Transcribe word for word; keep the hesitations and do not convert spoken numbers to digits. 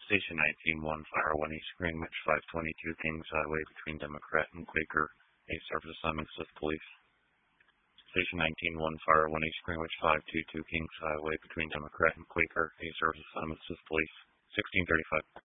Station nineteen one, Fire one East Greenwich, five twenty-two Kings Highway between Democrat and Quaker. A service assignments with police. Station nineteen one, Fire one East Greenwich, five twenty-two Kings Highway between Democrat and Quaker. A service assignments with police. sixteen thirty-five.